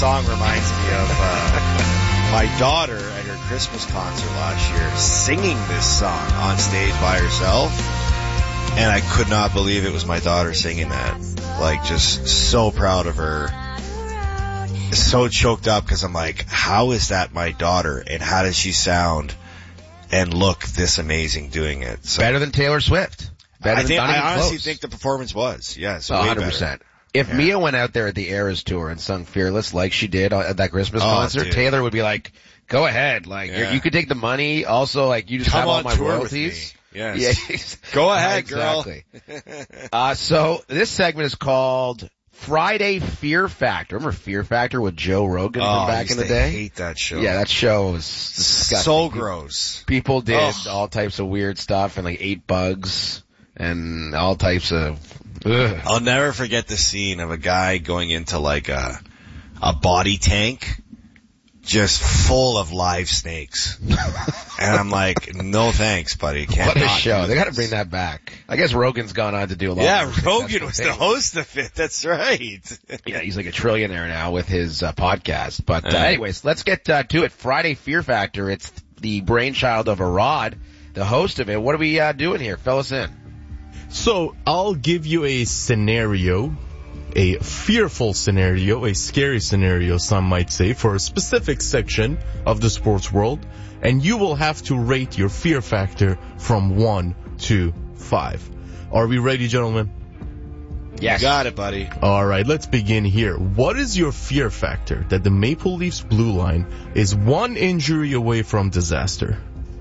song reminds me of my daughter at her Christmas concert last year singing this song on stage by herself. And I could not believe it was my daughter singing that. Like, just so proud of her. So choked up because I'm like, how is that my daughter? And how does she sound and look this amazing doing it? So, better than Taylor Swift. I honestly think the performance was. Yes, 100%. If Mia went out there at the Eras Tour and sung Fearless like she did at that Christmas concert, dude. Taylor would be like, go ahead. Like, you could take the money. Also, like, you just Come have all on my tour royalties. with me. Yes. Yeah. Go ahead, exactly. girl. So this segment is called Friday Fear Factor. Remember Fear Factor with Joe Rogan from back in the day? I hate that show. Yeah, that show was disgusting. So gross. People did all types of weird stuff and like ate bugs and all types of... Ugh. I'll never forget the scene of a guy going into like a body tank just full of live snakes. And I'm like, no thanks, buddy. What a show. They got to bring that back. I guess Rogan's gone on to do a lot. Yeah, Rogan was the host of it. That's right. Yeah, he's like a trillionaire now with his podcast. But anyways, let's get to it. Friday Fear Factor. It's the brainchild of Arad, the host of it. What are we doing here? Fill us in. So I'll give you a scenario, a fearful scenario, a scary scenario, some might say, for a specific section of the sports world, and you will have to rate your fear factor from 1 to 5. Are we ready, gentlemen? Yes. You got it, buddy. All right, let's begin here. What is your fear factor that the Maple Leafs blue line is one injury away from disaster?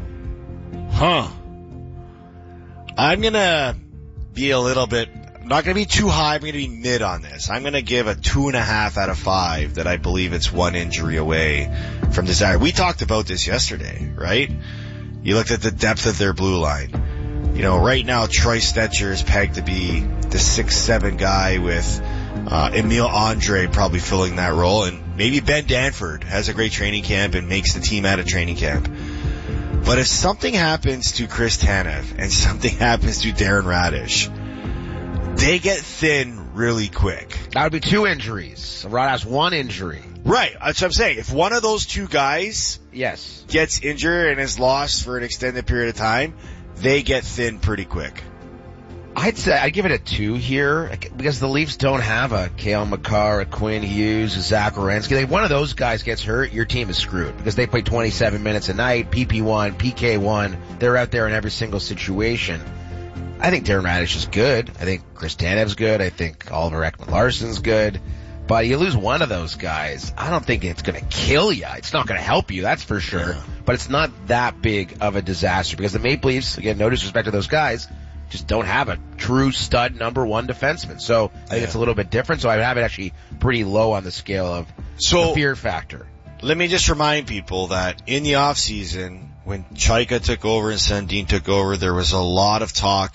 I'm gonna be a little bit, not gonna be too high, I'm gonna be mid on this. I'm gonna give a 2.5 out of 5 that I believe it's one injury away from disaster. We talked about this yesterday, right? You looked at the depth of their blue line. You know, right now Troy Stetcher is pegged to be the 6'7" guy with Emile Andre probably filling that role, and maybe Ben Danford has a great training camp and makes the team out of training camp. But if something happens to Chris Tanev and something happens to Darren Radish, they get thin really quick. That would be 2 injuries. Arad has 1 injury. Right. That's what I'm saying. If one of those 2 guys gets injured and is lost for an extended period of time, they get thin pretty quick. I'd say I'd give it a 2 here because the Leafs don't have a Cale Makar, a Quinn Hughes, a Zach Werenski. Like, one of those guys gets hurt, your team is screwed because they play 27 minutes a night, PP1, PK1. They're out there in every single situation. I think Darren Radish is good. I think Chris Tanev's good. I think Oliver Ekman-Larsson's good. But you lose one of those guys, I don't think it's going to kill you. It's not going to help you, that's for sure. Yeah. But it's not that big of a disaster because the Maple Leafs, again, no disrespect to those guys, just don't have a true stud number 1 defenseman. So I think it's a little bit different. So I would have it actually pretty low on the scale of the fear factor. Let me just remind people that in the off season, when Chaika took over and Sandin took over, there was a lot of talk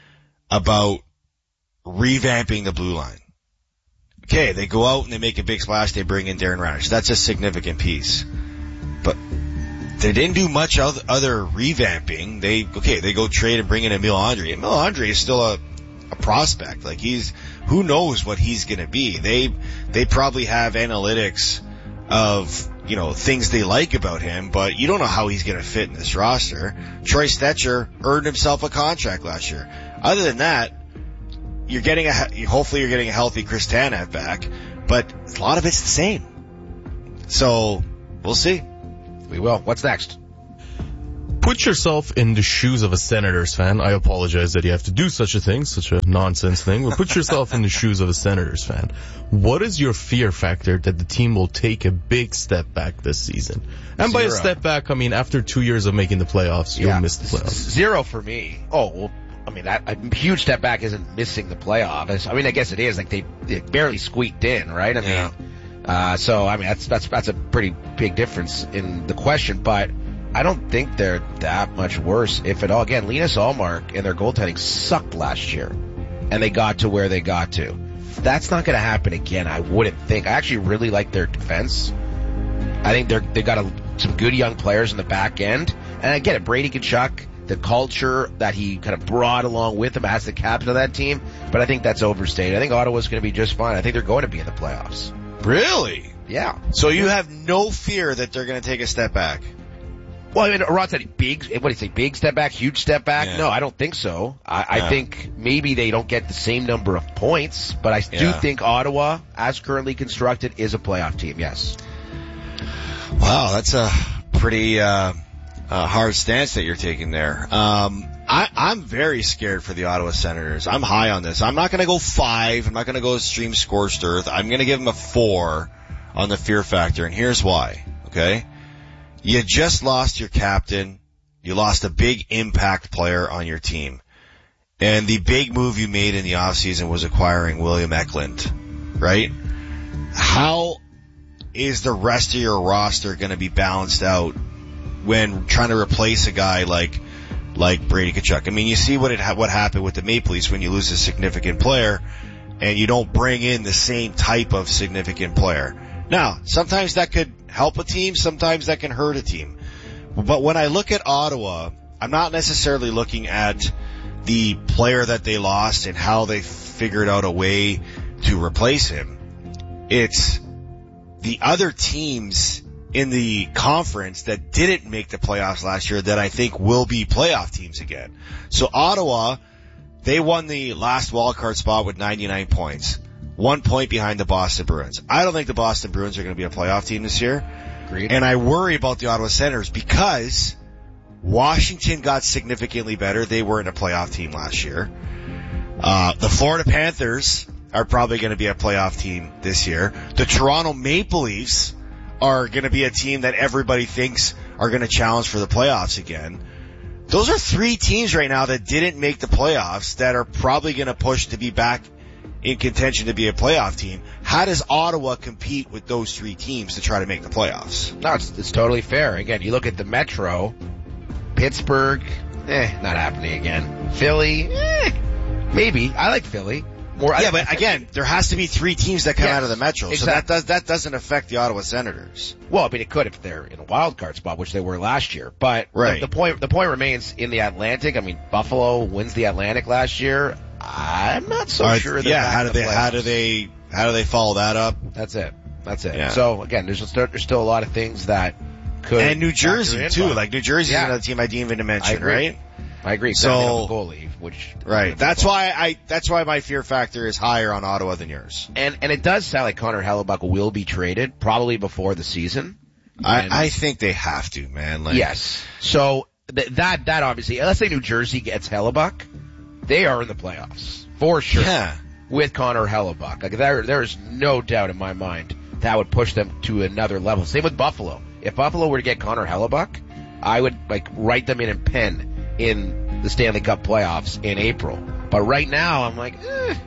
about revamping the blue line. Okay, they go out and they make a big splash, they bring in Darren Radish. That's a significant piece. But they didn't do much other revamping. They go trade and bring in Emile Andre. Emile Andre is still a prospect. Like, who knows what he's gonna be. They probably have analytics of, you know, things they like about him, but you don't know how he's gonna fit in this roster. Troy Stetcher earned himself a contract last year. Other than that, hopefully you're getting a healthy Chris Tanev back, but a lot of it's the same. So, we'll see. We will. What's next? Put yourself in the shoes of a Senators fan. I apologize that you have to do such a thing, such a nonsense thing, but put yourself in the shoes of a Senators fan. What is your fear factor that the team will take a big step back this season? And 0. By a step back, I mean after 2 years of making the playoffs, you'll miss the playoffs. 0 for me. Oh, well, I mean, a huge step back isn't missing the playoffs. I mean, I guess it is. Like, they barely squeaked in, right? I mean, so, I mean, that's a pretty big difference in the question, but I don't think they're that much worse, if at all. Again, Linus Ullmark and their goaltending sucked last year, and they got to where they got to. That's not going to happen again, I wouldn't think. I actually really like their defense. I think they've got some good young players in the back end, and I get it, Brady Tkachuk, the culture that he kind of brought along with him as the captain of that team, but I think that's overstated. I think Ottawa's going to be just fine. I think they're going to be in the playoffs. Really? Yeah. So you have no fear that they're going to take a step back? Well, I mean, Rod said big, what do you say, big step back, huge step back? Yeah. No, I don't think so. I think maybe they don't get the same number of points, but I do think Ottawa, as currently constructed, is a playoff team, yes. Wow, that's a pretty hard stance that you're taking there. I'm very scared for the Ottawa Senators. I'm high on this. I'm not going to go 5. I'm not going to go extreme scorched earth. I'm going to give them a 4 on the fear factor, and here's why, okay? You just lost your captain. You lost a big impact player on your team. And the big move you made in the offseason was acquiring William Eklund, right? How is the rest of your roster going to be balanced out when trying to replace a guy like Brady Tkachuk? I mean, you see what happened with the Maple Leafs when you lose a significant player and you don't bring in the same type of significant player. Now, sometimes that could help a team, sometimes that can hurt a team. But when I look at Ottawa, I'm not necessarily looking at the player that they lost and how they figured out a way to replace him. It's the other teams in the conference that didn't make the playoffs last year that I think will be playoff teams again. So Ottawa, they won the last wildcard spot with 99 points. 1 point behind the Boston Bruins. I don't think the Boston Bruins are going to be a playoff team this year. Agreed. And I worry about the Ottawa Senators because Washington got significantly better. They weren't a playoff team last year. The Florida Panthers are probably going to be a playoff team this year. The Toronto Maple Leafs are going to be a team that everybody thinks are going to challenge for the playoffs again. Those are 3 teams right now that didn't make the playoffs that are probably going to push to be back in contention to be a playoff team. How does Ottawa compete with those 3 teams to try to make the playoffs? No, it's totally fair. Again, you look at the Metro, Pittsburgh, not happening again. Philly, maybe. I like Philly. But again, there has to be 3 teams that come out of the Metro, exactly. So that doesn't affect the Ottawa Senators. Well, I mean, it could if they're in a wild card spot, which they were last year. But right. the point remains in the Atlantic. I mean, Buffalo wins the Atlantic last year. I'm not so sure. How do they follow that up? That's it. Yeah. So again, there's still a lot of things that could. And New Jersey too. Like New Jersey is another team I didn't even mention, right? I agree. So goalie, which right. That's why my fear factor is higher on Ottawa than yours. And it does sound like Connor Hellebuck will be traded probably before the season. I think they have to, man. Yes. So that obviously, let's say New Jersey gets Hellebuck, they are in the playoffs for sure. Yeah. With Connor Hellebuck, like there is no doubt in my mind that would push them to another level. Same with Buffalo. If Buffalo were to get Connor Hellebuck, I would write them in pen in the Stanley Cup playoffs in April. But right now, I'm like,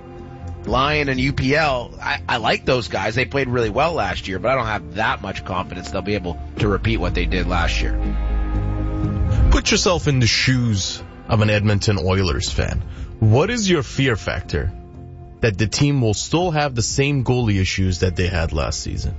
Lion and UPL, I like those guys. They played really well last year, but I don't have that much confidence they'll be able to repeat what they did last year. Put yourself in the shoes of an Edmonton Oilers fan. What is your fear factor that the team will still have the same goalie issues that they had last season?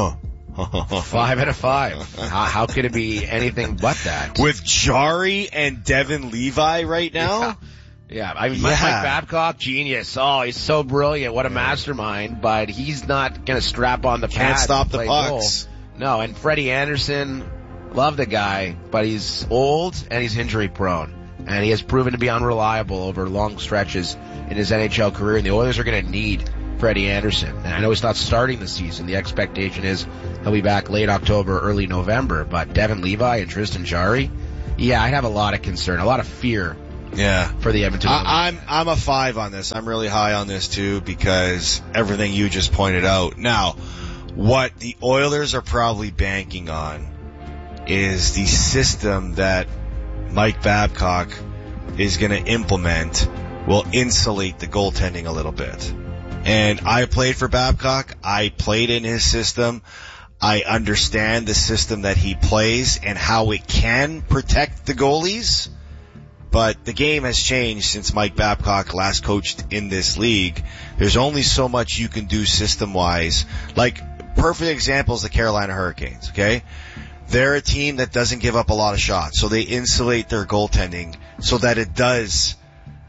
5 out of 5. How could it be anything but that? With Jari and Devin Levi right now? Yeah. I mean, Mike Babcock, genius. Oh, he's so brilliant. What a mastermind. But he's not going to strap on the pad. Can't stop the Goal. pucks. No, and Freddie Anderson, love the guy, but he's old and he's injury prone. And he has proven to be unreliable over long stretches in his NHL career. And the Oilers are going to need Freddie Anderson. And I know he's not starting the season. The expectation is he'll be back late October, early November. But Devin Levi and Tristan Jarry, I'd have a lot of concern, a lot of fear. Yeah. For the Edmonton Oilers. I'm a 5 on this. I'm really high on this too because everything you just pointed out. Now, what the Oilers are probably banking on is the system that Mike Babcock is going to implement will insulate the goaltending a little bit. And I played for Babcock. I played in his system. I understand the system that he plays and how it can protect the goalies. But the game has changed since Mike Babcock last coached in this league. There's only so much you can do system-wise. Like, perfect example is the Carolina Hurricanes, okay? They're a team that doesn't give up a lot of shots, so they insulate their goaltending so that it does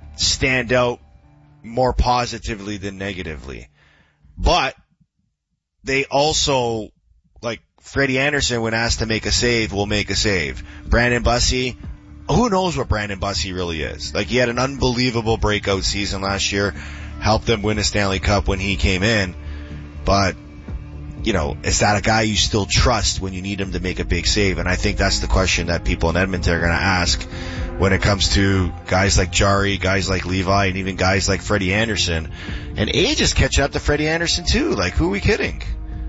stand out more positively than negatively. But they also, like, Freddie Anderson, when asked to make a save, will make a save. Brandon Bussey, who knows what Brandon Bussey really is? Like, he had an unbelievable breakout season last year, helped them win a Stanley Cup when he came in, but, you know, is that a guy you still trust when you need him to make a big save? And I think that's the question that people in Edmonton are going to ask when it comes to guys like Jari, guys like Levi, and even guys like Freddie Anderson. And age is catching up to Freddie Anderson too. Like, who are we kidding?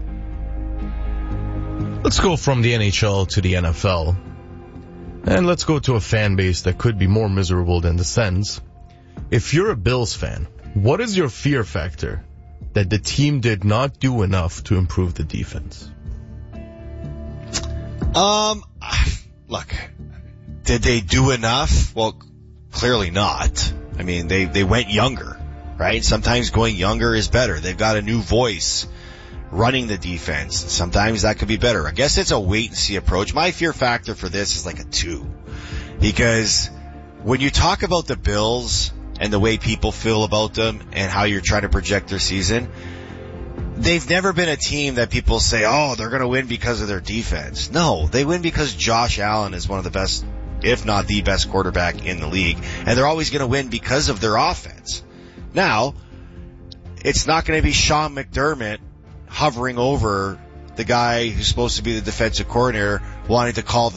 Let's go from the NHL to the NFL. And let's go to a fan base that could be more miserable than the Sens. If you're a Bills fan, what is your fear factor that the team did not do enough to improve the defense? Look, did they do enough? Well, clearly not. I mean, they went younger, right? Sometimes going younger is better. They've got a new voice running the defense. Sometimes that could be better. I guess it's a wait-and-see approach. My fear factor for this is like a 2. Because when you talk about the Bills and the way people feel about them and how you're trying to project their season, they've never been a team that people say, oh, they're going to win because of their defense. No, they win because Josh Allen is one of the best, if not the best quarterback in the league. And they're always going to win because of their offense. Now, it's not going to be Sean McDermott hovering over the guy who's supposed to be the defensive coordinator, wanting to call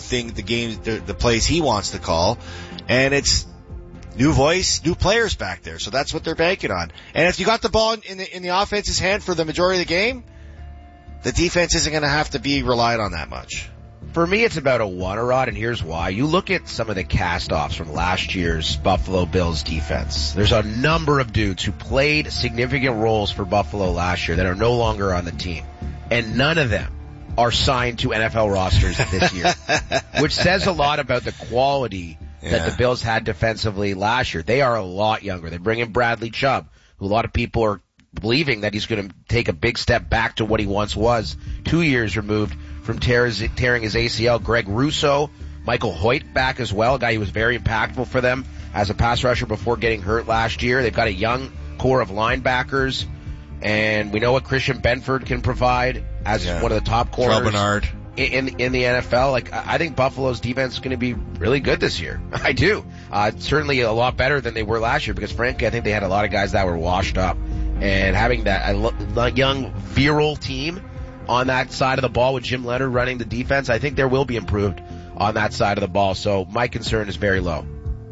the plays he wants to call. And it's new voice, new players back there. So that's what they're banking on. And if you got the ball in the offense's hand for the majority of the game, the defense isn't going to have to be relied on that much. For me, it's about a 1, Rod, and here's why. You look at some of the cast-offs from last year's Buffalo Bills defense. There's a number of dudes who played significant roles for Buffalo last year that are no longer on the team. And none of them are signed to NFL rosters this year. Which says a lot about the quality that the Bills had defensively last year. They are a lot younger. They bring in Bradley Chubb, who a lot of people are believing that he's going to take a big step back to what he once was, 2 years removed from tearing his ACL. Greg Rousseau, Michael Hoyt back as well, a guy who was very impactful for them as a pass rusher before getting hurt last year. They've got a young core of linebackers, and we know what Christian Benford can provide as one of the top corners in the NFL. Like, I think Buffalo's defense is going to be really good this year. I do. Certainly a lot better than they were last year because, frankly, I think they had a lot of guys that were washed up. And having that young, virile team on that side of the ball with Jim Leonard running the defense, I think there will be improved on that side of the ball. So my concern is very low.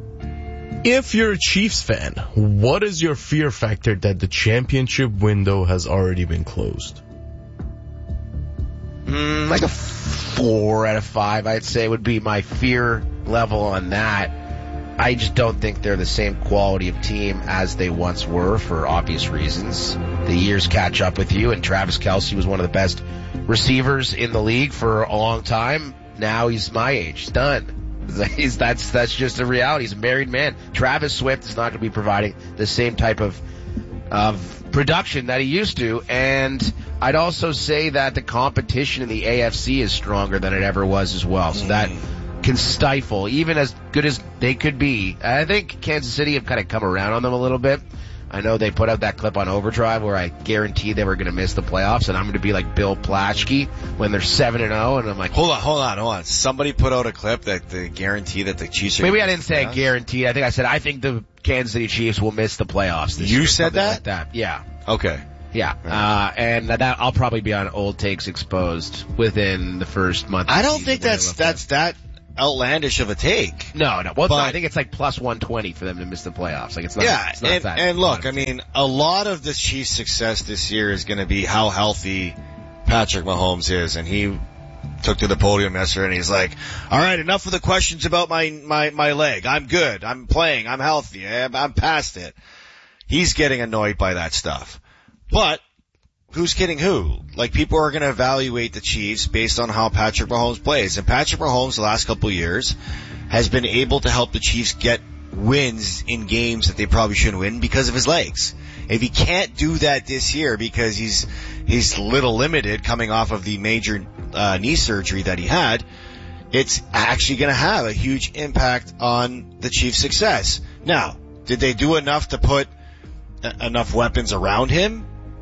If you're a Chiefs fan, what is your fear factor that the championship window has already been closed? Like a 4 out of 5, I'd say, would be my fear level on that. I just don't think they're the same quality of team as they once were for obvious reasons. The years catch up with you, and Travis Kelce was one of the best receivers in the league for a long time. Now he's my age. He's done. That's just a reality. He's a married man. Travis Swift is not going to be providing the same type of production that he used to. And I'd also say that the competition in the AFC is stronger than it ever was as well. So that can stifle, even as good as they could be. I think Kansas City have kind of come around on them a little bit. I know they put out that clip on Overdrive where I guaranteed they were going to miss the playoffs, and I'm going to be like Bill Plaschke when they're 7-0, and I'm like, hold on. Somebody put out a clip that they guarantee that the Chiefs are. Maybe I didn't say guaranteed. I think I said I think the Kansas City Chiefs will miss the playoffs this year. You said that? Like that? Yeah. Okay. Yeah, and that I'll probably be on Old Takes Exposed within the first month. I don't think that's that outlandish of a take. No. Well, I think it's like plus 120 for them to miss the playoffs. Like it's not. Yeah, it's not that. And look, I mean, a lot of the Chiefs' success this year is going to be how healthy Patrick Mahomes is, and he took to the podium yesterday and he's like, all right, enough of the questions about my leg. I'm good. I'm playing. I'm healthy. I'm past it. He's getting annoyed by that stuff. But who's kidding who? Like, people are going to evaluate the Chiefs based on how Patrick Mahomes plays. And Patrick Mahomes the last couple of years has been able to help the Chiefs get wins in games that they probably shouldn't win because of his legs. If he can't do that this year because he's little limited coming off of the major knee surgery that he had, it's actually going to have a huge impact on the Chiefs' success. Now, did they do enough to put enough weapons around him?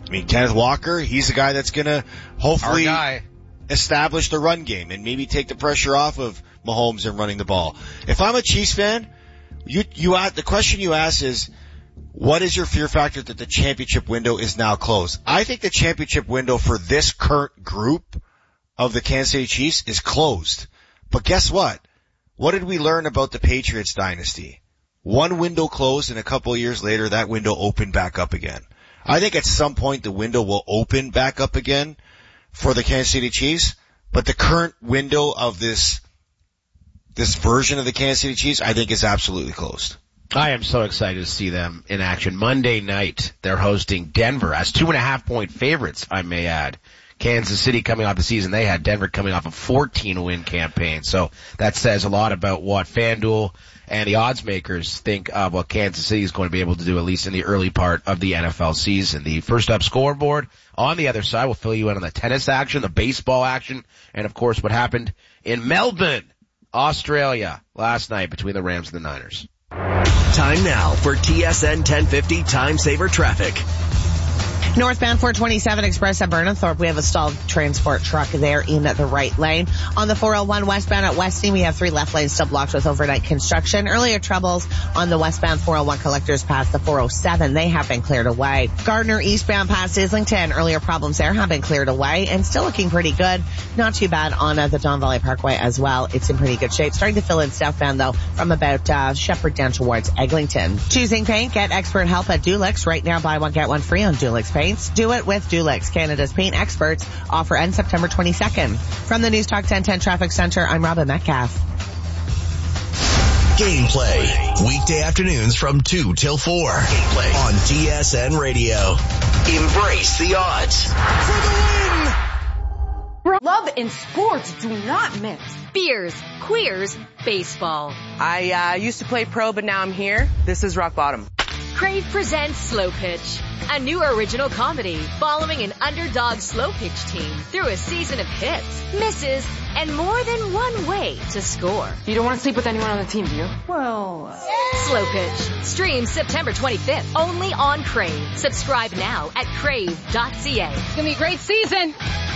I mean, Kenneth Walker, he's a guy that's going to hopefully establish the run game and maybe take the pressure off of Mahomes and running the ball. If I'm a Chiefs fan, the question you ask is, what is your fear factor that the championship window is now closed? I think the championship window for this current group of the Kansas City Chiefs is closed. But guess what? What did we learn about the Patriots dynasty? One window closed, and a couple of years later, that window opened back up again. I think at some point the window will open back up again for the Kansas City Chiefs, but the current window of this version of the Kansas City Chiefs, I think is absolutely closed. I am so excited to see them in action. Monday night, they're hosting Denver as 2.5-point favorites, I may add. Kansas City coming off the season they had, Denver coming off a 14-win campaign. So that says a lot about what FanDuel and the odds makers think of what Kansas City is going to be able to do, at least in the early part of the NFL season. The first up scoreboard on the other side will fill you in on the tennis action, the baseball action, and of course what happened in Melbourne, Australia last night between the Rams and the Niners. Time now for TSN 1050 Time Saver Traffic. Northbound 427 Express at Burnhamthorpe, we have a stalled transport truck there in the right lane. On the 401 westbound at Westing, we have 3 left lanes still blocked with overnight construction. Earlier troubles on the westbound 401 collectors past the 407. They have been cleared away. Gardner eastbound past Islington, earlier problems there have been cleared away and still looking pretty good. Not too bad on the Don Valley Parkway as well. It's in pretty good shape. Starting to fill in southbound though from about Shepherd down towards Eglinton. Choosing paint, get expert help at Dulux. Right now buy one get one free on Dulux paints. Do it with Dulux, Canada's paint experts. Offer ends September 22nd. From the News Talk 1010 Traffic Center, I'm Robin Metcalf. Gameplay, weekday afternoons from 2 till 4. Gameplay on TSN Radio. Embrace the odds. For the win! Love and sports do not mix. Beers, queers, baseball. I used to play pro, but now I'm here. This is rock bottom. Crave presents Slow Pitch, a new original comedy following an underdog slow pitch team through a season of hits, misses, and more than one way to score. You don't want to sleep with anyone on the team, do you? Well... Slow Pitch. Streams September 25th, only on Crave. Subscribe now at crave.ca. It's gonna be a great season.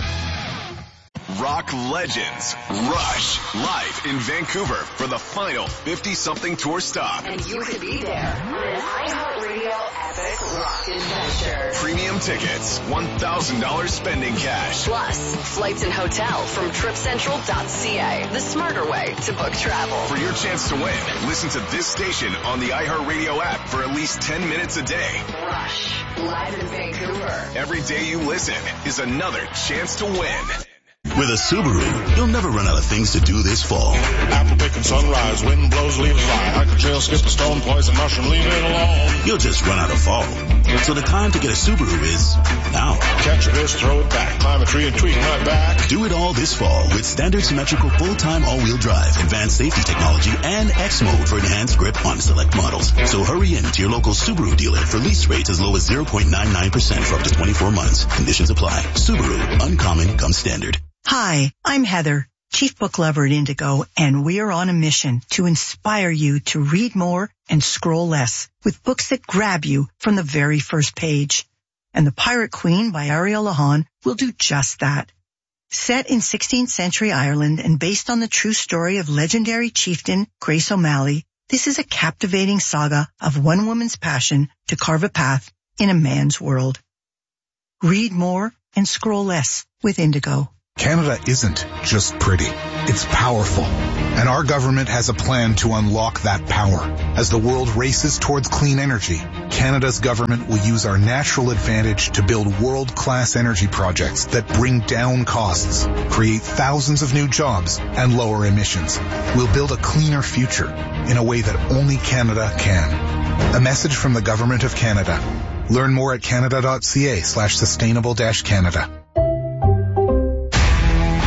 Rock legends Rush live in Vancouver for the final 50-something tour stop. And you could be there. An iHeartRadio Epic Rock Adventure. Premium tickets, $1,000 spending cash. Plus, flights and hotel from TripCentral.ca. The smarter way to book travel. For your chance to win, listen to this station on the iHeartRadio app for at least 10 minutes a day. Rush, live in Vancouver. Every day you listen is another chance to win. With a Subaru, you'll never run out of things to do this fall. Apple picking sunrise, wind blows, leaves fly. Hiker trail, skip a stone, poison mushroom, leave it alone. You'll just run out of fall. So the time to get a Subaru is now. Catch a fish, throw it back, climb a tree and tweak right back. Do it all this fall with standard symmetrical full-time all-wheel drive, advanced safety technology, and X mode for enhanced grip on select models. So hurry in to your local Subaru dealer for lease rates as low as 0.99% for up to 24 months. Conditions apply. Subaru, uncommon comes standard. Hi, I'm Heather, Chief Book Lover at Indigo, and we're on a mission to inspire you to read more and scroll less with books that grab you from the very first page. And The Pirate Queen by Ariel Lahan will do just that. Set in 16th century Ireland and based on the true story of legendary chieftain Grace O'Malley, this is a captivating saga of one woman's passion to carve a path in a man's world. Read more and scroll less with Indigo. Canada isn't just pretty, it's powerful. And our government has a plan to unlock that power. As the world races towards clean energy, Canada's government will use our natural advantage to build world-class energy projects that bring down costs, create thousands of new jobs, and lower emissions. We'll build a cleaner future in a way that only Canada can. A message from the Government of Canada. Learn more at canada.ca/sustainable-Canada. You're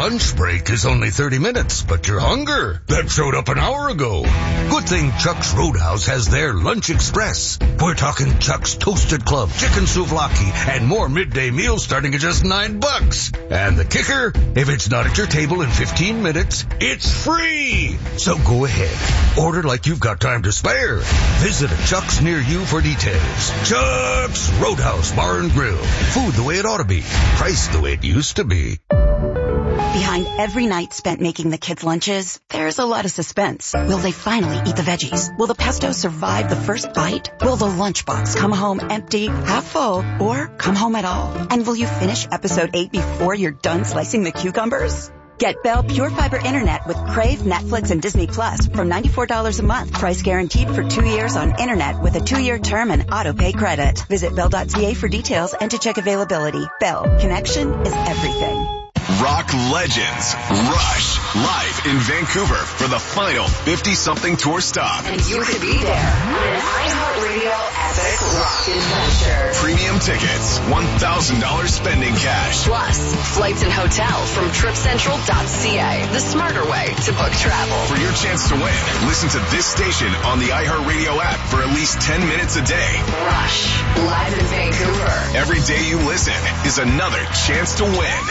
lunch break is only 30 minutes, but your hunger, that showed up an hour ago. Good thing Chuck's Roadhouse has their Lunch Express. We're talking Chuck's Toasted Club, chicken souvlaki, and more midday meals starting at just $9. And the kicker, if it's not at your table in 15 minutes, it's free. So go ahead, order like you've got time to spare. Visit a Chuck's near you for details. Chuck's Roadhouse Bar and Grill. Food the way it ought to be. Priced the way it used to be. Behind every night spent making the kids' lunches, there's a lot of suspense. Will they finally eat the veggies? Will the pesto survive the first bite? Will the lunchbox come home empty, half full, or come home at all? And will you finish episode 8 before you're done slicing the cucumbers? Get Bell Pure Fiber Internet with Crave, Netflix, and Disney Plus from $94 a month. Price guaranteed for 2 years on internet with a 2-year term and auto-pay credit. Visit Bell.ca for details and to check availability. Bell. Connection is everything. Rock Legends Rush live in Vancouver for the final 50-something tour stop. And you could be there. An iHeartRadio epic rock adventure. Premium tickets, $1,000 spending cash. Plus, flights and hotel from TripCentral.ca. The smarter way to book travel. For your chance to win, listen to this station on the iHeartRadio app for at least 10 minutes a day. Rush, live in Vancouver. Every day you listen is another chance to win.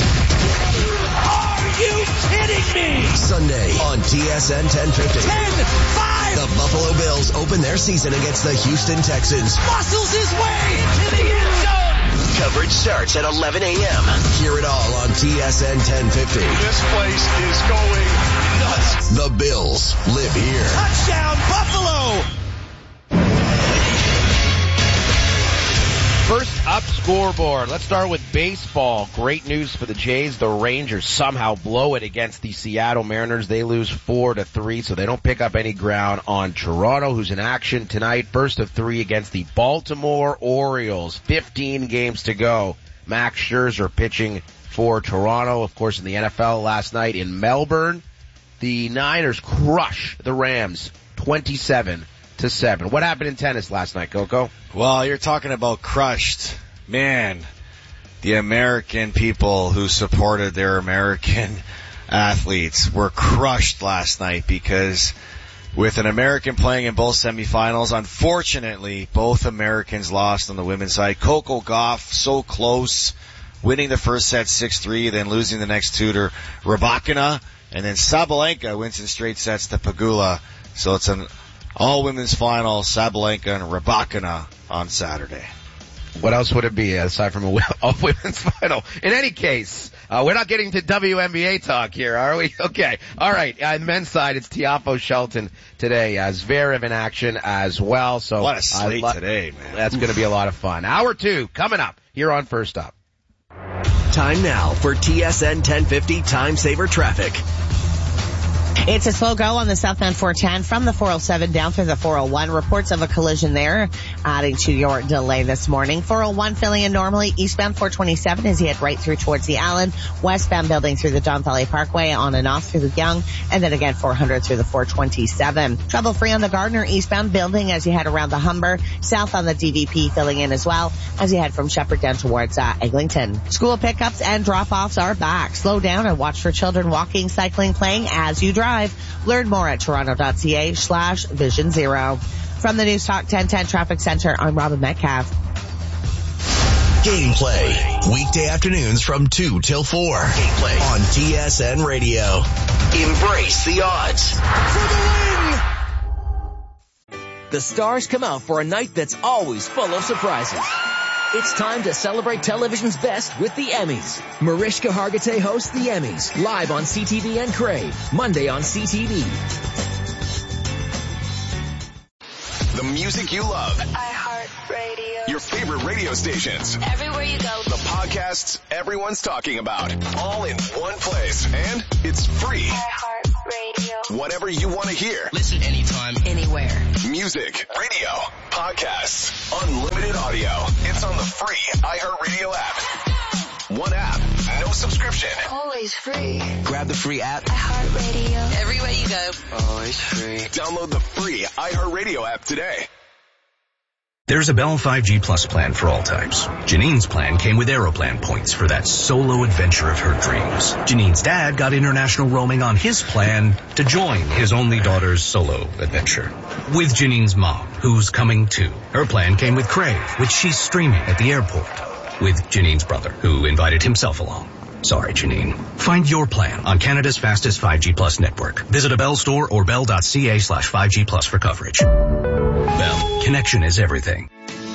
Are you kidding me? Sunday on TSN 1050. 10-5. The Buffalo Bills open their season against the Houston Texans. Muscles his way into the end zone. Coverage starts at 11 a.m. Hear it all on TSN 1050. This place is going nuts. The Bills live here. Touchdown, Buffalo. First up, scoreboard. Let's start with baseball. Great news for the Jays. The Rangers somehow blow it against the Seattle Mariners. They lose 4-3, so they don't pick up any ground on Toronto, who's in action tonight. First of 3 against the Baltimore Orioles. 15 games to go. Max Scherzer pitching for Toronto. Of course, in the NFL last night in Melbourne, the Niners crush the Rams 27-7. What happened in tennis last night, Coco? Well, you're talking about crushed. Man, the American people who supported their American athletes were crushed last night because with an American playing in both semifinals, unfortunately, both Americans lost on the women's side. Coco Gauff, so close, winning the first set 6-3, then losing the next 2 to Rybakina, and then Sabalenka wins in straight sets to Pegula. So it's an all-women's final, Sabalenka and Rybakina on Saturday. What else would it be aside from a all-women's final? In any case, we're not getting to WNBA talk here, are we? Okay. All right. On the men's side, it's Tiafoe Shelton today. Zverev in action as well. So what a slate today, man. That's going to be a lot of fun. Hour 2 coming up here on First Up. Time now for TSN 1050 Time Saver Traffic. It's a slow go on the southbound 410 from the 407 down through the 401. Reports of a collision there adding to your delay this morning. 401 filling in normally. Eastbound 427 as you head right through towards the Allen. Westbound building through the Don Valley Parkway on and off through the Yonge. And then again 400 through the 427. Trouble free on the Gardner eastbound building as you head around the Humber. South on the DVP filling in as well as you head from Shepherd down towards Eglinton. School pickups and drop-offs are back. Slow down and watch for children walking, cycling, playing as you drive. Learn more at toronto.ca/Vision Zero. From the News Talk 1010 Traffic Center, I'm Robin Metcalf. Gameplay. Weekday afternoons from 2 till 4. Gameplay on TSN Radio. Embrace the odds. For the win! The stars come out for a night that's always full of surprises. It's time to celebrate television's best with the Emmys. Mariska Hargitay hosts the Emmys, live on CTV and Crave, Monday on CTV. The music you love. iHeartRadio. Your favorite radio stations. Everywhere you go. The podcasts everyone's talking about. All in one place. And it's free. iHeartRadio. Whatever you want to hear. Listen anytime, anywhere. Music, radio, podcasts, unlimited audio. It's on the free iHeartRadio app. One app, no subscription. Always free. grab the free app. iHeartRadio. Everywhere you go. Always free. Download the free iHeartRadio app today. There's a Bell 5G Plus plan for all types. Janine's plan came with Aeroplan points for that solo adventure of her dreams. Janine's dad got international roaming on his plan to join his only daughter's solo adventure. With Janine's mom, who's coming too. Her plan came with Crave, which she's streaming at the airport. With Janine's brother, who invited himself along. Sorry, Janine. Find your plan on Canada's fastest 5G Plus network. Visit a Bell store or bell.ca/5G Plus for coverage. Bell, connection is everything.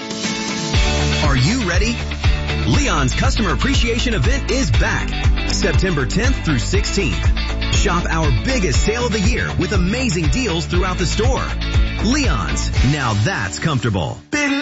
Are you ready? Leon's Customer Appreciation Event is back. September 10th through 16th. Shop our biggest sale of the year with amazing deals throughout the store. Leon's, now that's comfortable.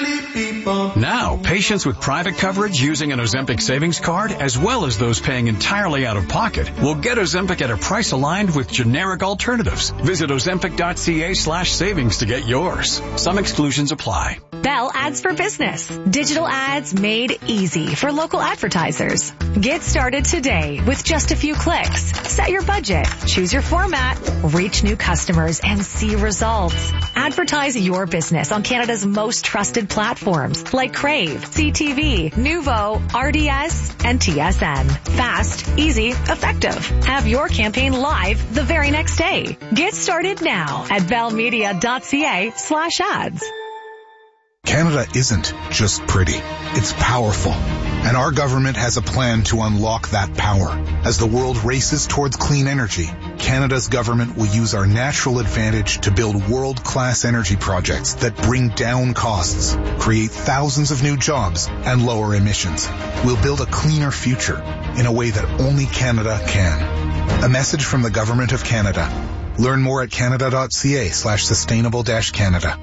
Now, patients with private coverage using an Ozempic savings card, as well as those paying entirely out of pocket, will get Ozempic at a price aligned with generic alternatives. Visit ozempic.ca/savings to get yours. Some exclusions apply. Bell Ads for Business. Digital ads made easy for local advertisers. Get started today with just a few clicks. Set your budget, choose your format, reach new customers, and see results. Advertise your business on Canada's most trusted platforms like Crave, CTV, Nuvo, RDS, and TSN. Fast, easy, effective. Have your campaign live the very next day. Get started now at bellmedia.ca/ads. Canada isn't just pretty. It's powerful. And our government has a plan to unlock that power. As the world races towards clean energy, Canada's government will use our natural advantage to build world-class energy projects that bring down costs, create thousands of new jobs, and lower emissions. We'll build a cleaner future in a way that only Canada can. A message from the Government of Canada. Learn more at canada.ca/sustainable-Canada.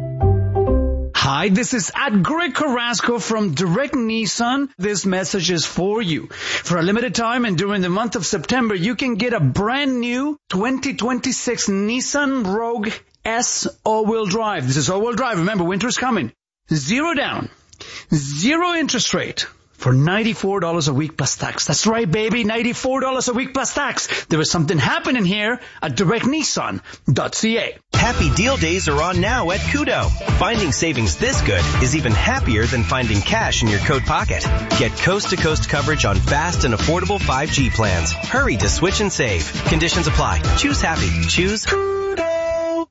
Hi, this is Greg Carrasco from Direct Nissan. This message is for you. For a limited time and during the month of September, you can get a brand new 2026 Nissan Rogue S all-wheel drive. This is all-wheel drive. Remember, winter's coming. 0 down, 0 interest rate for $94 a week plus tax. That's right, baby, $94 a week plus tax. There is something happening here at directnissan.ca. Happy deal days are on now at Kudo. Finding savings this good is even happier than finding cash in your coat pocket. Get coast-to-coast coverage on fast and affordable 5G plans. Hurry to switch and save. Conditions apply. Choose happy. Choose Kudo.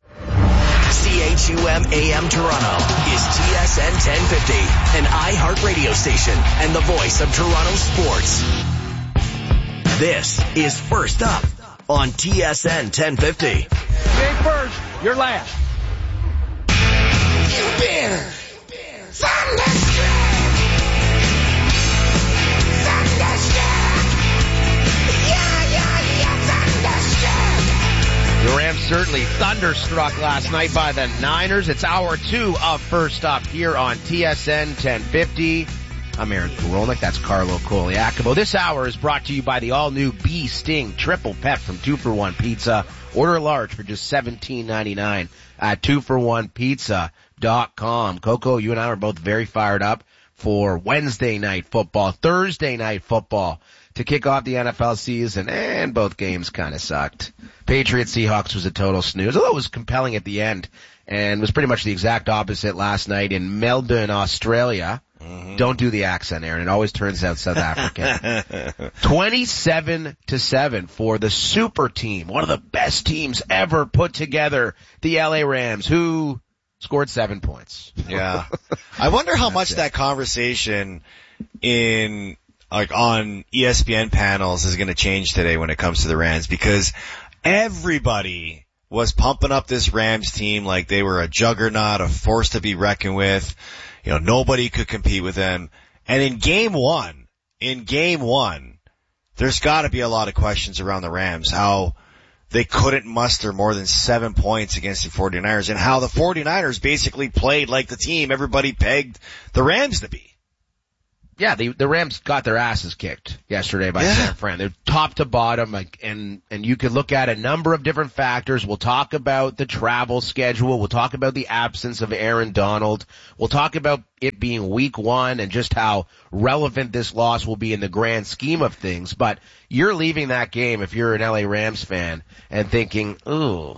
CHUM AM Toronto is TSN 1050, an iHeart radio station and the voice of Toronto sports. This is First Up on TSN 1050. You ain't first, you're last. You've been thunderstruck. The Rams certainly thunderstruck last night by the Niners. It's hour 2 of First Up here on TSN 1050. I'm Aaron Korolnik. That's Carlo Koliakovo. This hour is brought to you by the all-new Bee Sting Triple Pep from 2-for-1 Pizza. Order large for just $17.99 at 2for1pizza.com. Coco, you and I are both very fired up for Wednesday night football, Thursday night football to kick off the NFL season, and both games kind of sucked. Patriots Seahawks was a total snooze, although it was compelling at the end, and was pretty much the exact opposite last night in Melbourne, Australia. Mm-hmm. Don't do the accent, Aaron. It always turns out South African. 27-7 for the super team, one of the best teams ever put together, the LA Rams, who scored 7 points. Yeah. I wonder how much that conversation on ESPN panels is going to change today when it comes to the Rams, because everybody was pumping up this Rams team like they were a juggernaut, a force to be reckoned with. You know, nobody could compete with them. And in game one, there's got to be a lot of questions around the Rams, how they couldn't muster more than 7 points against the 49ers, and how the 49ers basically played like the team everybody pegged the Rams to be. Yeah, the Rams got their asses kicked yesterday by San Fran. They're top to bottom, and you could look at a number of different factors. We'll talk about the travel schedule. We'll talk about the absence of Aaron Donald. We'll talk about it being week 1 and just how relevant this loss will be in the grand scheme of things. But you're leaving that game, if you're an LA Rams fan, and thinking, ooh,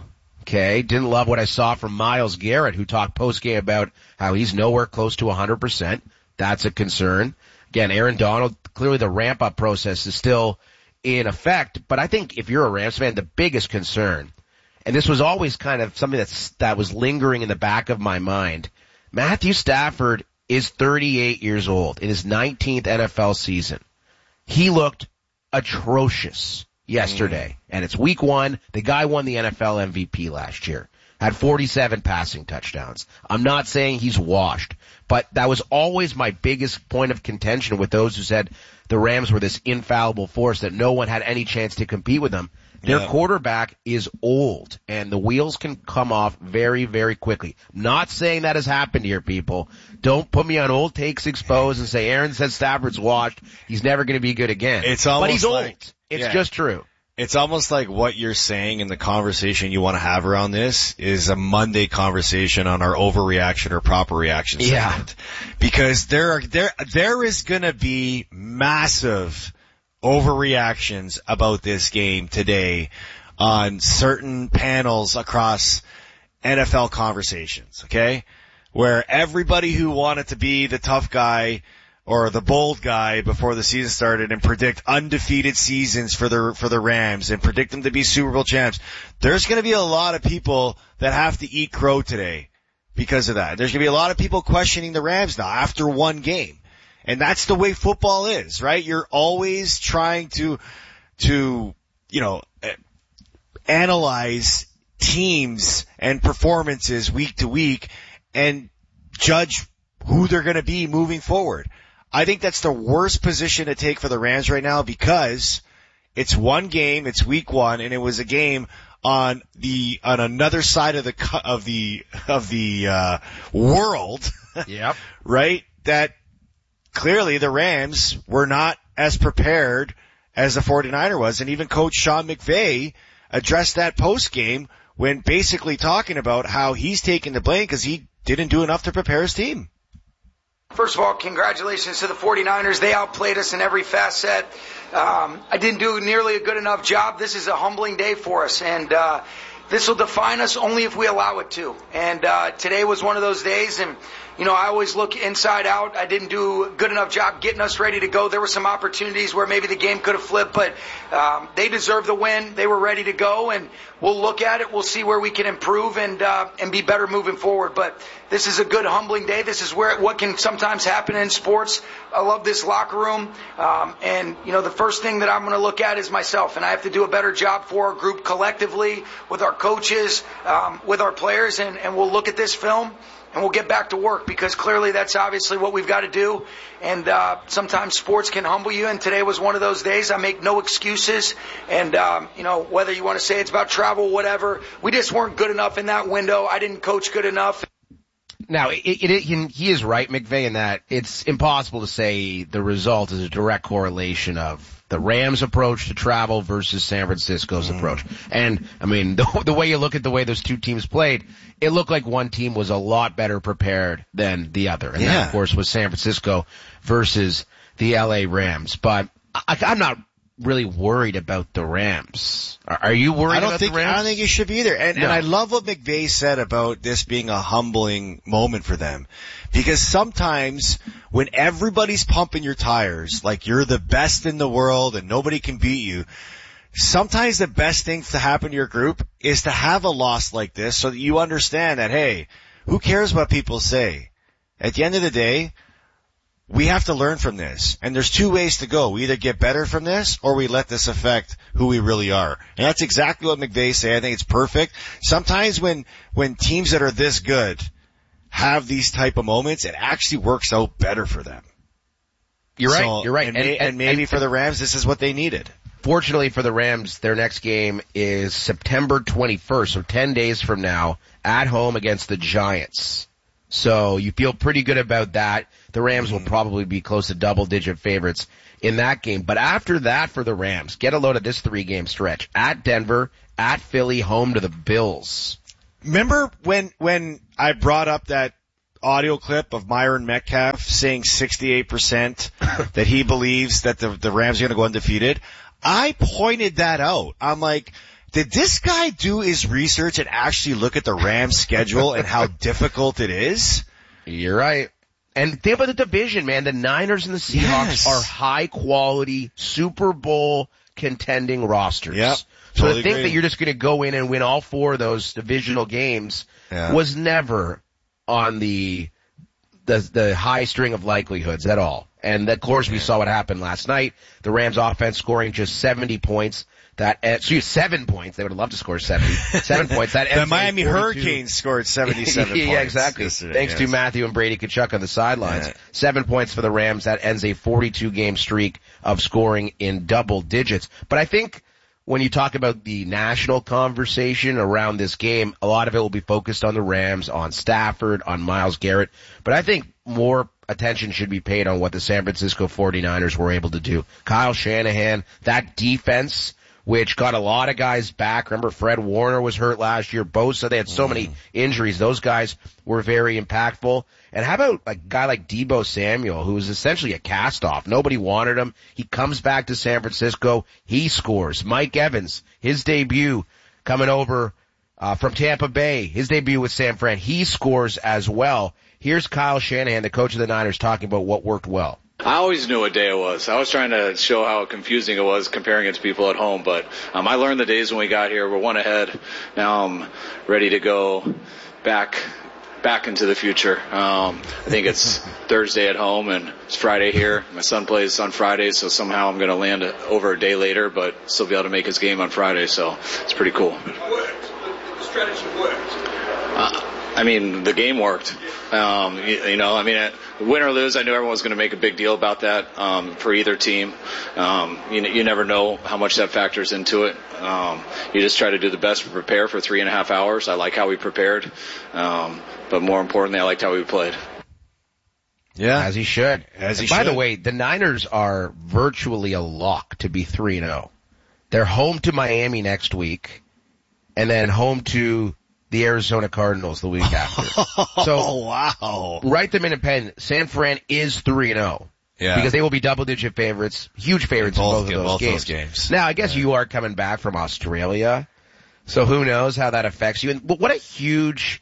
Okay. Didn't love what I saw from Myles Garrett, who talked post-game about how he's nowhere close to 100%. That's a concern. Again, Aaron Donald, clearly the ramp-up process is still in effect, but I think if you're a Rams fan, the biggest concern, and this was always kind of something that was lingering in the back of my mind, Matthew Stafford is 38 years old in his 19th NFL season. He looked atrocious yesterday, and it's week 1. The guy won the NFL MVP last year, had 47 passing touchdowns. I'm not saying he's washed, but that was always my biggest point of contention with those who said the Rams were this infallible force that no one had any chance to compete with them. Their quarterback is old, and the wheels can come off very, very quickly. Not saying that has happened here, people. Don't put me on Old Takes Exposed and say Aaron said Stafford's washed. He's never going to be good again. But he's old. It's just true. It's almost like what you're saying in the conversation you want to have around this is a Monday conversation on our overreaction or proper reaction segment. Because there is going to be massive overreactions about this game today on certain panels across NFL conversations, okay? Where everybody who wanted to be the tough guy or the bold guy before the season started and predict undefeated seasons for the Rams and predict them to be Super Bowl champs, there's going to be a lot of people that have to eat crow today because of that. There's going to be a lot of people questioning the Rams now after one game. And that's the way football is, right? You're always trying to analyze teams and performances week to week and judge who they're going to be moving forward. I think that's the worst position to take for the Rams right now because it's one game, it's week 1, and it was a game on another side of the world. Yep. Right? That clearly the Rams were not as prepared as the 49er was, and even Coach Sean McVay addressed that post game when basically talking about how he's taking the blame because he didn't do enough to prepare his team. First of all, congratulations to the 49ers. They outplayed us in every facet. I didn't do nearly a good enough job. This is a humbling day for us, and this will define us only if we allow it to. And today was one of those days, and I always look inside out. I didn't do a good enough job getting us ready to go. There were some opportunities where maybe the game could have flipped, but they deserved the win. They were ready to go, and we'll look at it. We'll see where we can improve and be better moving forward. But this is a good, humbling day. This is what can sometimes happen in sports. I love this locker room. And the first thing that I'm going to look at is myself, and I have to do a better job for our group collectively, with our coaches, with our players, and we'll look at this film. And we'll get back to work because clearly that's obviously what we've got to do. And sometimes sports can humble you, and today was one of those days. I make no excuses. And, whether you want to say it's about travel, whatever, we just weren't good enough in that window. I didn't coach good enough. Now, he is right, McVay, in that it's impossible to say the result is a direct correlation of the Rams' approach to travel versus San Francisco's approach. And, the way you look at the way those two teams played, it looked like one team was a lot better prepared than the other. And that, of course, was San Francisco versus the LA Rams. But I'm not really worried about the Rams. Are you worried about the Rams? I don't think you should be either. And I love what McVay said about this being a humbling moment for them. Because sometimes when everybody's pumping your tires, like you're the best in the world and nobody can beat you, sometimes the best thing to happen to your group is to have a loss like this so that you understand that, hey, who cares what people say? At the end of the day, we have to learn from this. And there's two ways to go. We either get better from this or we let this affect who we really are. And that's exactly what McVay said. I think it's perfect. Sometimes when teams that are this good have these type of moments, it actually works out better for them. You're right. And maybe for the Rams, this is what they needed. Fortunately for the Rams, their next game is September 21st, so 10 days from now, at home against the Giants. So you feel pretty good about that. The Rams will probably be close to double-digit favorites in that game. But after that for the Rams, get a load of this 3-game stretch. At Denver, at Philly, home to the Bills. Remember when I brought up that audio clip of Myron Metcalf saying 68% that he believes that the Rams are going to go undefeated? I pointed that out. I'm like, Did this guy do his research and actually look at the Rams schedule and how difficult it is? You're right. And think about the division, man. The Niners and the Seahawks are high quality Super Bowl contending rosters. Yep. So Totally to think agree. that you're just going to go in and win all 4 of those divisional games was never on the high string of likelihoods at all. And of course we saw what happened last night. The Rams offense scoring just 70 points. 7 points. They would have loved to score 70. 7 points. The Miami Hurricanes scored 77 points. Yeah, exactly. Yesterday, Thanks to Matthew and Brady Tkachuk on the sidelines. Yeah. 7 points for the Rams. That ends a 42-game streak of scoring in double digits. But I think when you talk about the national conversation around this game, a lot of it will be focused on the Rams, on Stafford, on Myles Garrett. But I think more attention should be paid on what the San Francisco 49ers were able to do. Kyle Shanahan, that defense, which got a lot of guys back. Remember, Fred Warner was hurt last year. Bosa, they had so many injuries. Those guys were very impactful. And how about a guy like Deebo Samuel, who was essentially a cast-off? Nobody wanted him. He comes back to San Francisco. He scores. Mike Evans, his debut coming over from Tampa Bay, his debut with San Fran, he scores as well. Here's Kyle Shanahan, the coach of the Niners, talking about what worked well. I always knew what day it was. I was trying to show how confusing it was comparing it to people at home, but I learned the days when we got here. We're one ahead. Now I'm ready to go back into the future. I think it's Thursday at home and it's Friday here. My son plays on Friday, so somehow I'm going to land over a day later, but still be able to make his game on Friday, so it's pretty cool. It worked. The strategy worked. The game worked. Win or lose, I knew everyone was going to make a big deal about that for either team. You never know how much that factors into it. You just try to do the best to prepare for 3.5 hours. I like how we prepared, but more importantly, I liked how we played. Yeah, as he should. By the way, the Niners are virtually a lock to be 3-0. They're home to Miami next week, and then home to the Arizona Cardinals the week after. So, wow. Write them in a pen. San Fran is 3-0. Yeah. Because they will be double-digit favorites, huge favorites in both of those games. Now, I guess you are coming back from Australia, so who knows how that affects you. And what a huge...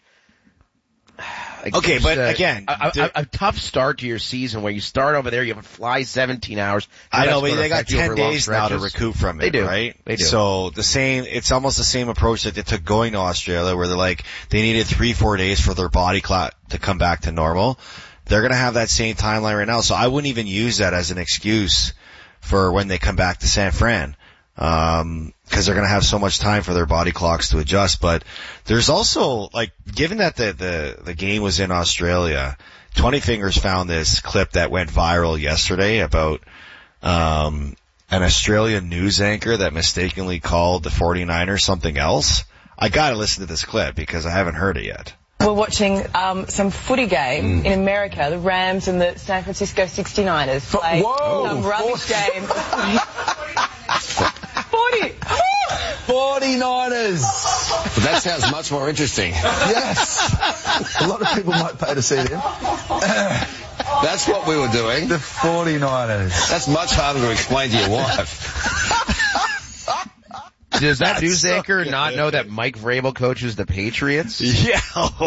a tough start to your season where you start over there, you have to fly 17 hours. I know, but they got 10 days now to recoup from it, they do. Right? They do. So it's almost the same approach that they took going to Australia, where they're like, they needed 3-4 days for their body clock to come back to normal. They're gonna have that same timeline right now, so I wouldn't even use that as an excuse for when they come back to San Fran. Cause they're gonna have so much time for their body clocks to adjust, but there's also, given that the game was in Australia, 20 Fingers found this clip that went viral yesterday about, an Australian news anchor that mistakenly called the 49ers something else. I gotta listen to this clip because I haven't heard it yet. We're watching some footy game in America, the Rams and the San Francisco 69ers play some rubbish game. 49ers! But that sounds much more interesting. Yes! A lot of people might pay to see them. That's what we were doing. The 49ers. That's much harder to explain to your wife. Does that news anchor not know that Mike Vrabel coaches the Patriots? Yeah.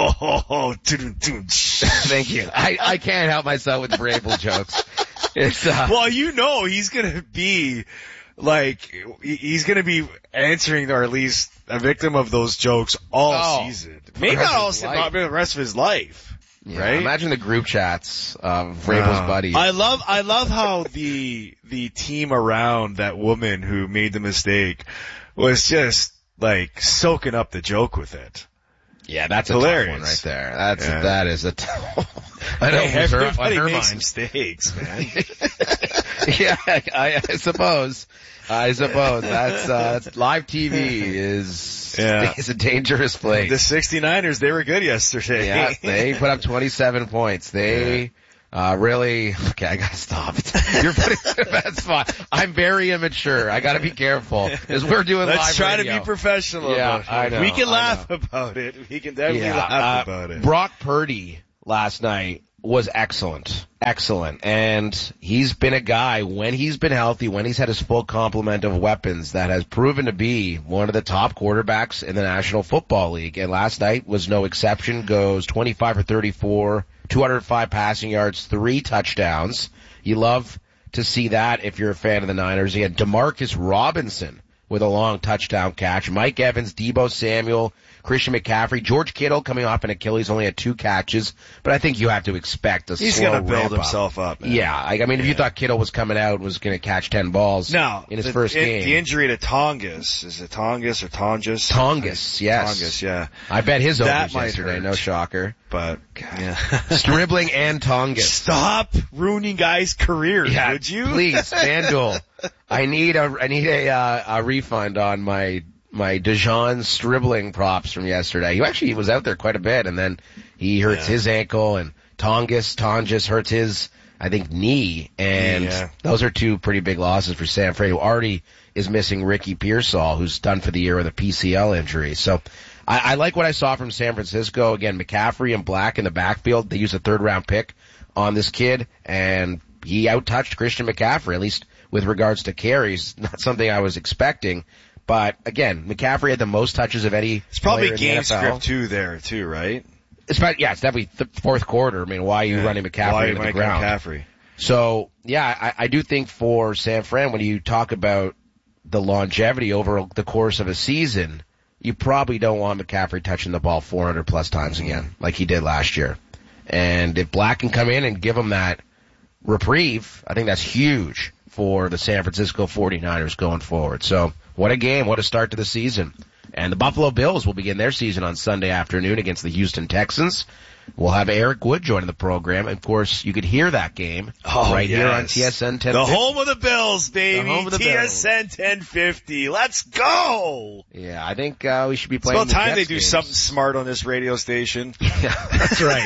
Thank you. I can't help myself with Vrabel jokes. It's, well, he's gonna be, he's gonna be answering, or at least a victim of those jokes all season. Maybe not all season, but the rest of his life. Yeah, right? Imagine the group chats of Vrabel's buddies. I love how the team around that woman who made the mistake was just soaking up the joke with it. Yeah, that's hilarious. A tough one right there. That is a I know everybody makes mistakes, man. Yeah, I suppose. That's live TV is a dangerous place. The 69ers, they were good yesterday. Yeah, they put up 27 points. They really, okay, I gotta stop. You're putting, that's fine. I'm very immature. I gotta be careful because we're doing live radio. Let's try to be professional. Yeah, I know. We can laugh about it. We can definitely laugh about it. Brock Purdy last night was excellent. Excellent. And he's been a guy, when he's been healthy, when he's had his full complement of weapons, that has proven to be one of the top quarterbacks in the National Football League. And last night was no exception. Goes 25 for 34, 205 passing yards, 3 touchdowns. You love to see that if you're a fan of the Niners. He had DeMarcus Robinson with a long touchdown catch. Mike Evans, Deebo Samuel, Christian McCaffrey, George Kittle coming off an Achilles, only had 2 catches, but I think you have to expect a He's slow going to build ramp up. himself up, man. Yeah, I mean, if you thought Kittle was coming out and was going to catch 10 balls in his first game. The injury to Tongas, is it Tongas or Tongas? Tongas, yes. Tongas, yeah. I bet his that overs yesterday, hurt. no shocker. But, yeah. Stribling and Tongas. Stop ruining guys' careers, would you? Please, FanDuel. I need a refund on my Dijon Stribling props from yesterday. He was out there quite a bit, and then he hurts his ankle, and Tongas hurts his, I think, knee, and those are 2 pretty big losses for San Fran, who already is missing Ricky Pearsall, who's done for the year with a PCL injury. So I like what I saw from San Francisco. Again, McCaffrey and Black in the backfield. They used a 3rd-round pick on this kid, and he outtouched Christian McCaffrey, at least with regards to carries. Not something I was expecting. But again, McCaffrey had the most touches of any It's probably player in game the NFL. script too there too, right? It's definitely the 4th quarter. I mean, why are you running McCaffrey into the ground? McCaffrey? So, yeah, I do think for San Fran, when you talk about the longevity over the course of a season, you probably don't want McCaffrey touching the ball 400 plus times again, like he did last year. And if Black can come in and give him that reprieve, I think that's huge for the San Francisco 49ers going forward. So, what a game. What a start to the season. And the Buffalo Bills will begin their season on Sunday afternoon against the Houston Texans. We'll have Eric Wood joining the program. Of course, you could hear that game here on TSN 1050. The home of the Bills, baby. The home of the TSN 1050. Let's go. Yeah, I think we should be playing It's about time the Jets they do games. something smart on this radio station. Yeah, that's right.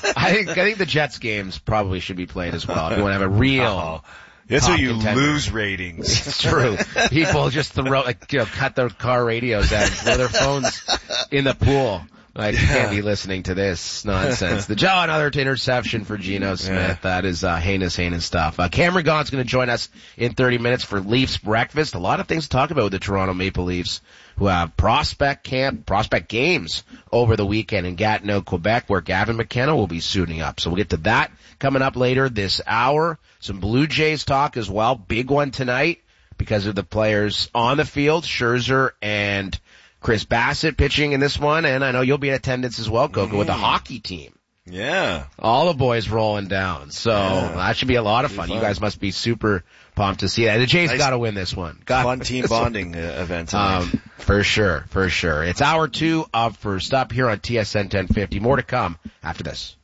I think the Jets games probably should be played as well. If you want to have a real... That's how you contender. lose ratings. It's true. People just cut their car radios out and throw their phones in the pool. Like, you can't be listening to this nonsense. Another interception for Geno Smith. Yeah. That is heinous stuff. Cameron Gaughan's going to join us in 30 minutes for Leafs Breakfast. A lot of things to talk about with the Toronto Maple Leafs, who have prospect games over the weekend in Gatineau, Quebec, where Gavin McKenna will be suiting up. So we'll get to that coming up later this hour. Some Blue Jays talk as well. Big one tonight because of the players on the field, Scherzer and Chris Bassett pitching in this one. And I know you'll be in attendance as well, Coco, with the hockey team. Yeah. All the boys rolling down. So that should be a lot of fun. You guys must be super pumped to see that. The Jays got to win this one. Fun team bonding event tonight. For sure. It's hour 2 of First Up here on TSN 1050. More to come after this.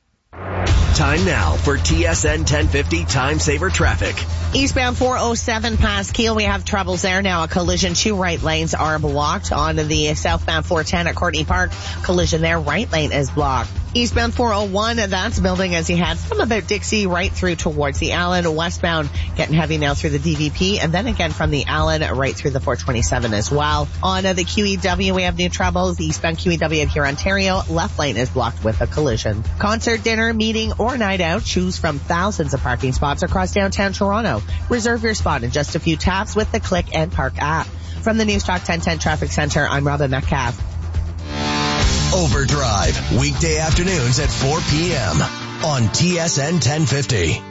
Time now for TSN 1050 Time Saver Traffic. Eastbound 407 past Kiel, we have troubles there now. A collision, 2 right lanes are blocked. On the southbound 410 at Courtney Park, collision there, right lane is blocked. Eastbound 401, that's building as you head from about Dixie right through towards the Allen. Westbound getting heavy now through the DVP, and then again from the Allen right through the 427 as well. On the QEW, we have new troubles. Eastbound QEW here, Ontario, left lane is blocked with a collision. Concert, dinner, meeting, or night out, choose from thousands of parking spots across downtown Toronto. Reserve your spot in just a few taps with the Click and Park app. From the Newstalk 1010 Traffic Center, I'm Robin Metcalf. Overdrive, weekday afternoons at 4 p.m. on TSN 1050.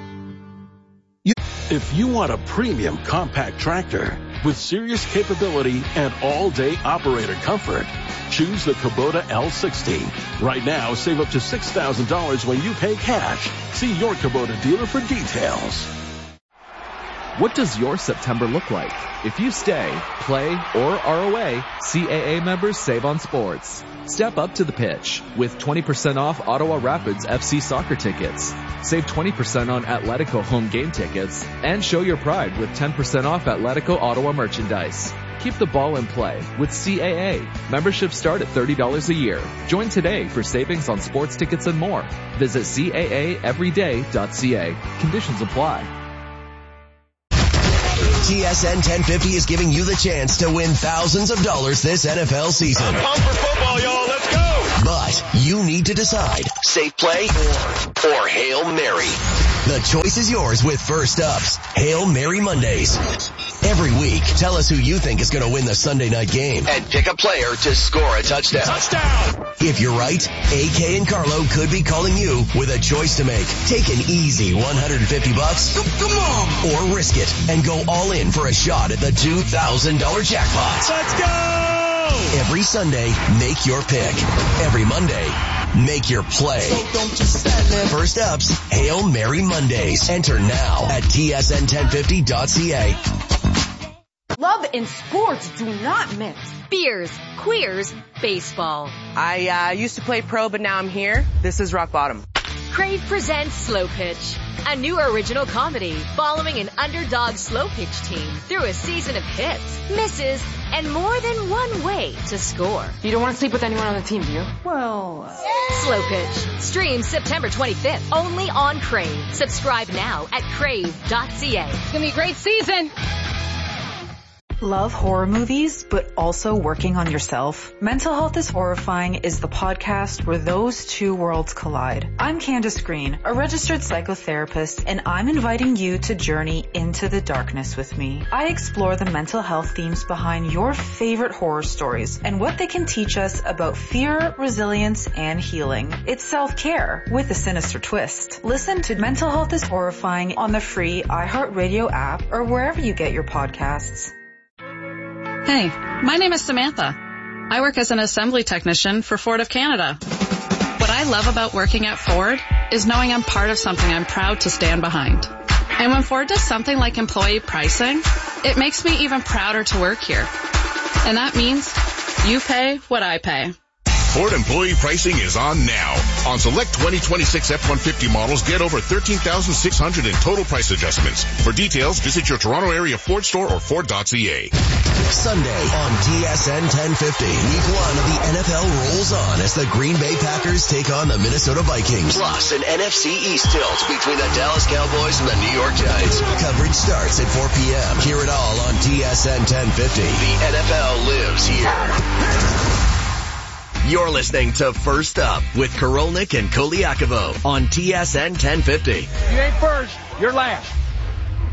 If you want a premium compact tractor with serious capability and all-day operator comfort, choose the Kubota L60. Right now, save up to $6,000 when you pay cash. See your Kubota dealer for details. What does your September look like? If you stay, play, or are away, CAA members save on sports. Step up to the pitch with 20% off Ottawa Rapids FC soccer tickets. Save 20% on Atletico home game tickets and show your pride with 10% off Atletico Ottawa merchandise. Keep the ball in play with CAA. Memberships start at $30 a year. Join today for savings on sports tickets and more. Visit CAAeveryday.ca. Conditions apply. TSN 1050 is giving you the chance to win thousands of dollars this NFL season. I'm pumped for football, y'all. Let's go! But you need to decide, safe play or Hail Mary. The choice is yours with First Up's Hail Mary Mondays. Every week, tell us who you think is going to win the Sunday night game and pick a player to score a touchdown. If you're right, AK and Carlo could be calling you with a choice to make. Take an easy $150 come on, or risk it and go all in for a shot at the $2,000 jackpot. Let's go! Every Sunday, make your pick. Every Monday, make your play. First Up's Hail Mary Mondays. Enter now at tsn1050.ca. Love and sports do not mix. Beers, queers, baseball. I used to play pro, but now I'm here. This is rock bottom. Crave presents Slow Pitch, a new original comedy following an underdog slow pitch team through a season of hits, misses, and more than one way to score. You don't want to sleep with anyone on the team, do you? Well, Slow Pitch. Streams September 25th only on Crave. Subscribe now at crave.ca. It's going to be a great season. Love horror movies, but also working on yourself? Mental Health is Horrifying is the podcast where those two worlds collide. I'm Candace Green, a registered psychotherapist, and I'm inviting you to journey into the darkness with me. I explore the mental health themes behind your favorite horror stories and what they can teach us about fear, resilience, and healing. It's self-care with a sinister twist. Listen to Mental Health is Horrifying on the free iHeartRadio app or wherever you get your podcasts. Hey, my name is Samantha. I work as an assembly technician for Ford of Canada. What I love about working at Ford is knowing I'm part of something I'm proud to stand behind. And when Ford does something like employee pricing, it makes me even prouder to work here. And that means you pay what I pay. Ford employee pricing is on now. On select 2026 F-150 models, get over $13,600 in total price adjustments. For details, visit your Toronto area Ford store or Ford.ca. Sunday on TSN 1050. Week 1 of the NFL rolls on as the Green Bay Packers take on the Minnesota Vikings. Plus an NFC East tilt between the Dallas Cowboys and the New York Giants. Coverage starts at 4 p.m. Hear it all on TSN 1050. The NFL lives here. You're listening to First Up with Korolnik and Koliakovo on TSN 1050. You ain't first, you're last.